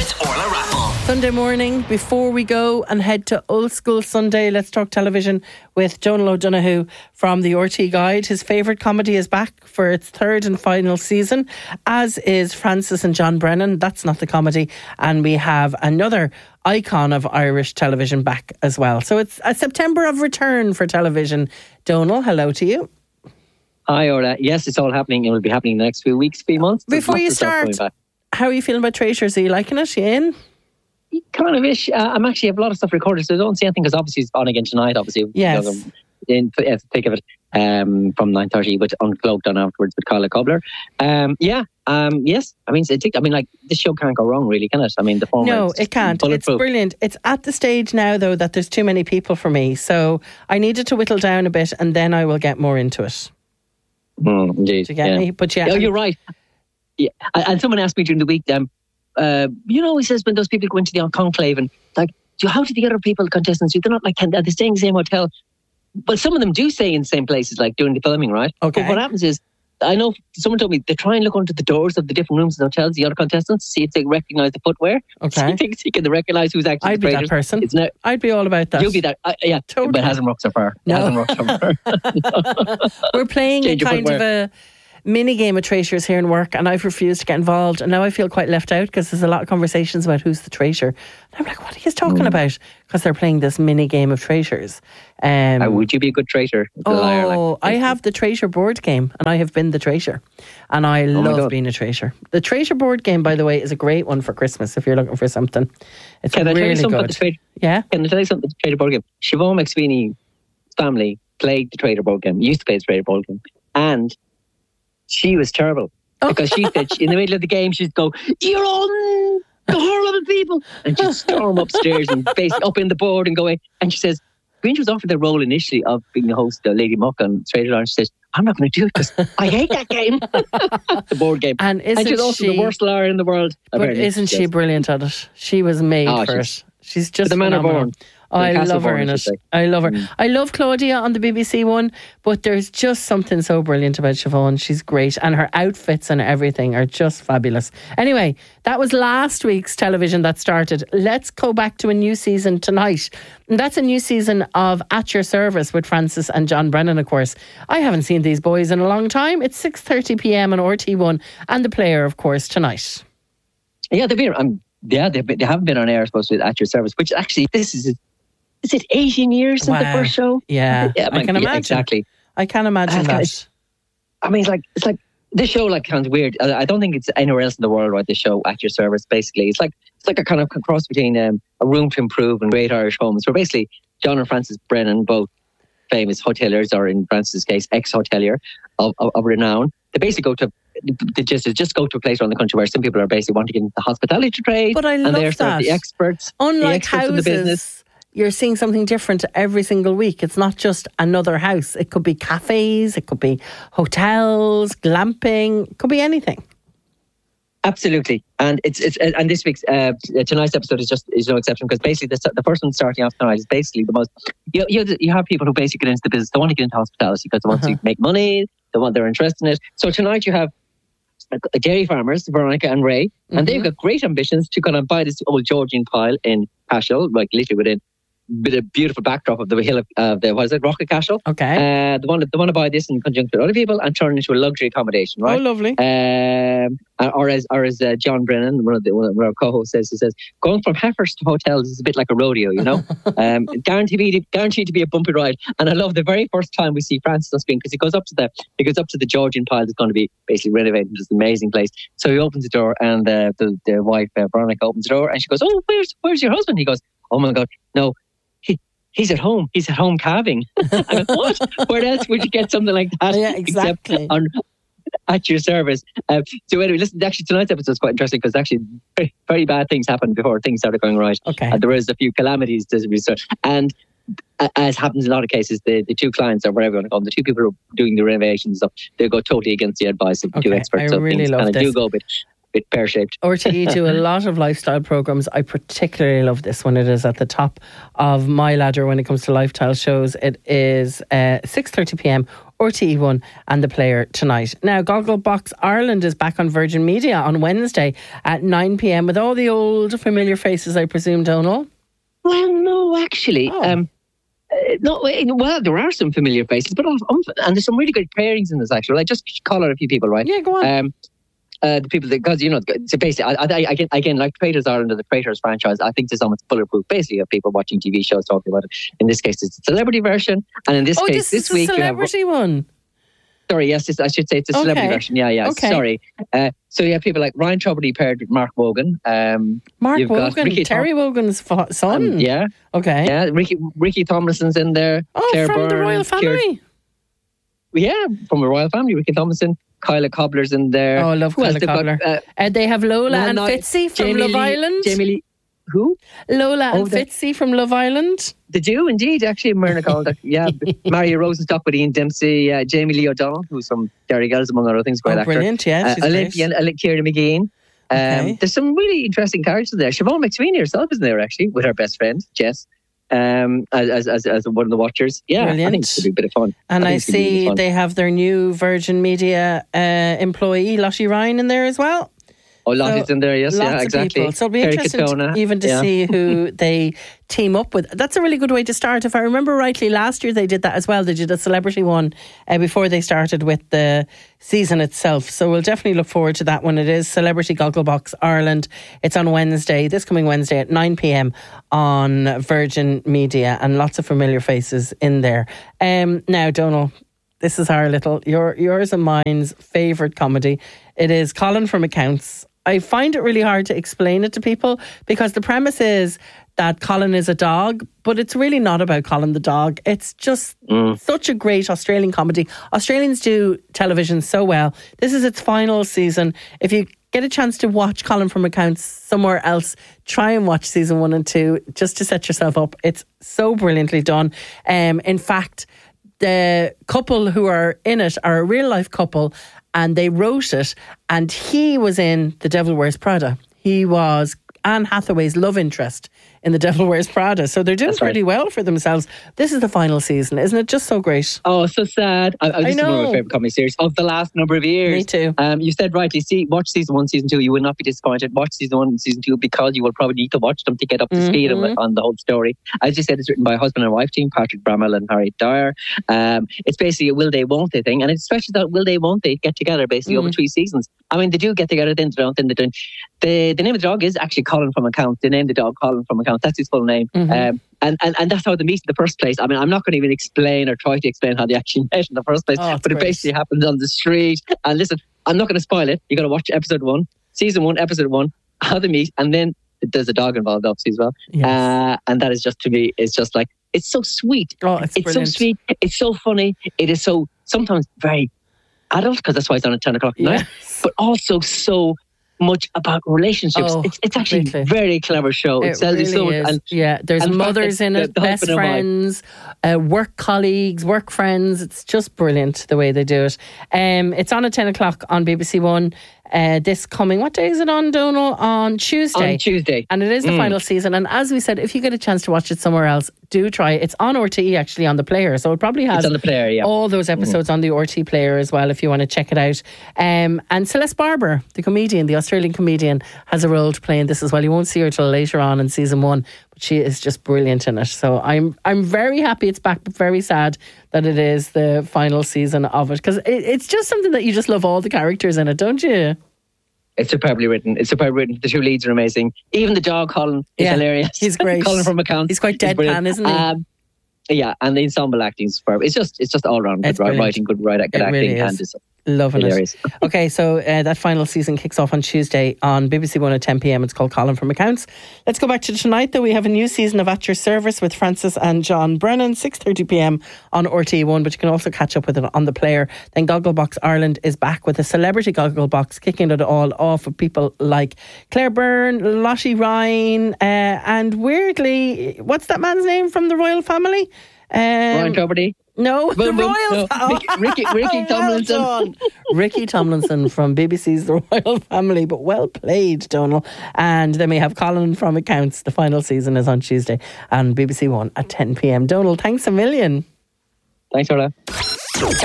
with Orla Rappel. Sunday morning, before we go and head to Old School Sunday, let's talk television with Donal O'Donoghue from the RT Guide. His favourite comedy is back for its third and final season, as is Francis and John Brennan. That's not the comedy. And we have another icon of Irish television back as well. So it's a September of return for television. Donal, hello to you. Hi, Orla. Yes, it's all happening. It will be happening in the next few weeks, 3 months. Before you start, how are you feeling about Traitors? Are you liking it? You in? Kind of ish. I'm actually have a lot of stuff recorded, so I don't see anything because obviously it's on again tonight. Obviously, yes. In the thick of it from 9:30, but Uncloaked on afterwards with Carla Cobbler. Yes. I mean, this show can't go wrong, really, can it? I mean, the format. No, it can't. It's brilliant. It's at the stage now, though, that there's too many people for me, so I needed to whittle down a bit, and then I will get more into it. Indeed. Do you get me? But yeah, you're right. Yeah, and someone asked me during the week, he says when those people go into the conclave and like, how do the other people, contestants, they're not like, are they staying in the same hotel? Well, some of them do stay in the same places, like during the filming, right? Okay. But what happens is, I know someone told me they try and look under the doors of the different rooms in hotels, the other contestants, to see if they recognise the footwear. Okay. See can they recognise who's actually I'd be that person. I'd be all about that. You'll be that. Yeah, totally. But it hasn't worked so far. No. We're playing a kind of a mini game of Traitors here in work, and I've refused to get involved, and now I feel quite left out because there's a lot of conversations about who's the traitor, and I'm like, what are you talking about? Because they're playing this mini game of Traitors. Would you be a good traitor? I have the Traitor board game, and I have been the traitor, and I love being a traitor. The Traitor board game, by the way, is a great one for Christmas if you're looking for something. It's really good. Yeah. Can I tell you something? The Traitor board game. Siobhan McSweeney's family played the Traitor board game. Used to play the Traitor board game, and she was terrible because she said in the middle of the game she'd go, "You're on the horrible people," and she'd storm upstairs and basically up in the board and go away. And she says, when she was offered the role initially of being the host, Lady Muck on Straight Alarm, she says, "I'm not going to do it because I hate that game." The board game. And she's also the worst liar in the world. But isn't she brilliant at it? She was made for it. She's just the man are born. I love her in it. I love her. I love Claudia on the BBC one, but there's just something so brilliant about Siobhan. She's great, and her outfits and everything are just fabulous. Anyway, that was last week's television that started. Let's go back to a new season tonight. And that's a new season of At Your Service with Francis and John Brennan, of course. I haven't seen these boys in a long time. It's 6:30pm on RT1 and The Player, of course, tonight. Yeah, they haven't been on air, I suppose, with At Your Service, which actually, is it 18 years since the first show? Yeah, I can imagine. Exactly. I can imagine that. I mean, it's like this show sounds weird. I don't think it's anywhere else in the world, right? This show, At Your Service, basically, it's like a kind of cross between A Room to Improve and Great Irish Homes, where basically John and Francis Brennan, both famous hoteliers, or in Francis' case, ex-hotelier of renown. They basically just go to a place around the country where some people are basically wanting to get into the hospitality trade. But I love and they're that. Sort of the experts. Unlike houses, in the business, you're seeing something different every single week. It's not just another house. It could be cafes, it could be hotels, glamping, it could be anything. Absolutely, and and this week's tonight's episode is no exception, because basically the first one starting off tonight is basically the most. You have people who basically get into the business. They want to get into hospitality because they want to make money. They're interested in it. So tonight you have dairy farmers, Veronica and Ray, and they've got great ambitions to kind of buy this old Georgian pile in Cashel, like literally within with a beautiful backdrop of the hill of the Rocket Cashel. Okay. They want to buy this in conjunction with other people and turn it into a luxury accommodation, right? Oh, lovely. Or as John Brennan, one of our co-hosts says, he says, going from heifers to hotels is a bit like a rodeo, you know. Guaranteed to be a bumpy ride. And I love the very first time we see Francis on screen, because he goes up to the Georgian pile that's going to be basically renovated into this amazing place. So he opens the door, and the wife Veronica opens the door, and she goes, "Oh, where's your husband?" He goes, "Oh my God, no. He's at home. He's at home calving." I mean, what? Where else would you get something like that? Yeah, exactly. Except At Your Service. So anyway, listen, actually tonight's episode is quite interesting, because actually very, very bad things happened before things started going right. Okay. There was a few calamities to research. And as happens in a lot of cases, the two clients, or whatever you want to call them, the two people who are doing the renovations, they go totally against the advice of the two experts. I really love this. And I do go a bit pear-shaped. RTE do a lot of lifestyle programmes. I particularly love this one. It is at the top of my ladder when it comes to lifestyle shows. It is 6:30pm RTE1 and The Player tonight. Now, Gogglebox Ireland is back on Virgin Media on Wednesday at 9 p.m. with all the old familiar faces, I presume, Donal? Well, no, actually. Oh. Well, there are some familiar faces, but and there's some really good pairings in this, actually. I just call out a few people, right? Yeah, go on. The people that, because, so basically, again, like Traitors Ireland or the Traitors franchise, I think there's almost bulletproof, basically, of people watching TV shows talking about it. In this case, it's a celebrity version, and in this case, this week, is a celebrity one. Sorry, yes, I should say it's a celebrity version. Yeah, okay. Sorry. So you have people like Ryan Tubridy paired with Mark Wogan. Mark Wogan, Terry Wogan's son. Yeah. Okay. Yeah, Ricky Tomlinson's in there. Oh, Claire from Byrne, the royal family. From a royal family. Ricky Tomlinson. Kyla Cobbler's in there. Oh, I love Kyla Cobbler. They have Lola and Fitzy from Love Island. Jamie Lee. Who? Lola and Fitzy from Love Island. They do indeed, actually. Myrna called it. Yeah. Mario Rosenstock with Ian Dempsey. Jamie Lee O'Donnell, who's from Derry Girls, among other things. Great actor. Brilliant, yeah. She's Olympian Kieran McGean. There's some really interesting characters there. Siobhan McSweeney herself is there, actually, with her best friend, Jess. As one of the watchers. Yeah, brilliant. I think it's going to be a bit of fun. And I see they have their new Virgin Media employee, Lottie Ryan, in there as well. Oh, Lottie's in there, yes. Yeah, exactly. People. So it'll be interesting even to see who they team up with. That's a really good way to start. If I remember rightly, last year they did that as well. They did a celebrity one before they started with the season itself. So we'll definitely look forward to that one. It is Celebrity Gogglebox Ireland. It's on Wednesday, this coming Wednesday at 9 p.m. on Virgin Media, and lots of familiar faces in there. Now, Donal, this is our little, yours and mine's favourite comedy. It is Colin from Accounts. I find it really hard to explain it to people because the premise is that Colin is a dog, but it's really not about Colin the dog. It's just such a great Australian comedy. Australians do television so well. This is its final season. If you get a chance to watch Colin from Accounts somewhere else, try and watch season 1 and 2 just to set yourself up. It's so brilliantly done. In fact, the couple who are in it are a real life couple, and they wrote it, and he was in The Devil Wears Prada. He was Anne Hathaway's love interest in The Devil Wears Prada. So they're doing pretty well for themselves. This is the final season. Isn't it just so great? Oh, so sad. This is one of my favourite comedy series of the last number of years. Me too. You said rightly, watch season 1, season 2. You will not be disappointed. Watch season 1 and season 2 because you will probably need to watch them to get up to speed on the whole story. As you said, it's written by a husband and wife team, Patrick Bramwell and Harriet Dyer. It's basically a will they, won't they thing. And it's especially that will they, won't they get together basically over 3 seasons. I mean, they do get together, then they don't, then they don't. The name of the dog is actually Colin from Accounts. They named the dog Colin from Accounts. That's his full name. And that's how they meet in the first place. I mean, I'm not going to even explain or try to explain how they actually met in the first place, but it basically happens on the street. And listen, I'm not going to spoil it. You got to watch episode 1, season 1, episode 1, how they meet, and then there's a dog involved obviously as well. Yes. And that is just, to me, it's just like, it's so sweet. Oh, it's brilliant. So sweet. It's so funny. It is so sometimes very adult, because that's why it's on at 10 o'clock at night, but also so much about relationships. It's actually a very clever show. It tells really you so much. And, there's mothers in it, best friends, work colleagues, work friends. It's just brilliant the way they do it. It's on at 10 o'clock on BBC One. This coming, what day is it on, Donal? On Tuesday. On Tuesday. And it is the final season. And as we said, if you get a chance to watch it somewhere else, do try it. It's on RTE actually on the player. So it probably has on the player, all those episodes on the RTE player as well if you want to check it out. And Celeste Barber, the comedian, the Australian comedian, has a role to play in this as well. You won't see her till later on in season 1. But she is just brilliant in it. So I'm very happy it's back, but very sad that it is the final season of it. Because it's just something that you just love all the characters in it, don't you? It's superbly written. The 2 leads are amazing. Even the dog, Colin, is hilarious. He's great. Colin from Accounts. He's quite deadpan, isn't he? Yeah, and the ensemble acting is superb. It's just all around good writing, good acting, really and it's loving hilarious. It. Okay, so that final season kicks off on Tuesday on BBC One at 10 p.m. It's called Colin from Accounts. Let's go back to tonight, though. We have a new season of At Your Service with Francis and John Brennan, 6:30 p.m. on RTE1, but you can also catch up with it on the player. Then Gogglebox Ireland is back with a celebrity Gogglebox, kicking it all off with people like Claire Byrne, Lottie Ryan, and weirdly, what's that man's name from the royal family? Ryan Tubridy. No, the royal Ricky Tomlinson. Well Ricky Tomlinson from BBC's The Royal Family, but well played, Donal. And then we have Colin from Accounts. The final season is on Tuesday on BBC One at 10 p.m. Donal, thanks a million. Thanks, Orla.